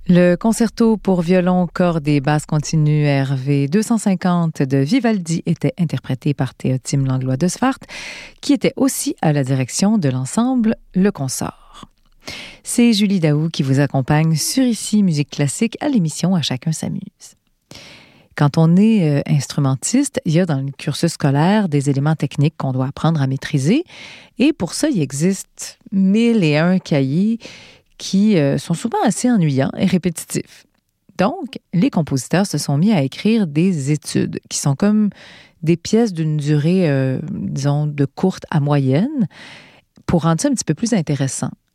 Le concerto pour violon, cordes et basse continue RV 250 de Vivaldi était interprété par Théotime Langlois de Sfart, qui était aussi à la direction de l'ensemble Le Consort. C'est Julie Daou qui vous accompagne sur Ici Musique Classique à l'émission À chacun s'amuse. Quand on est instrumentiste, il y a dans le cursus scolaire des éléments techniques qu'on doit apprendre à maîtriser et pour ça, il existe 1001 cahiers qui sont souvent assez ennuyants et répétitifs. Donc, les compositeurs se sont mis à écrire des études qui sont comme des pièces d'une durée, disons, de courte à moyenne pour rendre ça un petit peu plus intéressant.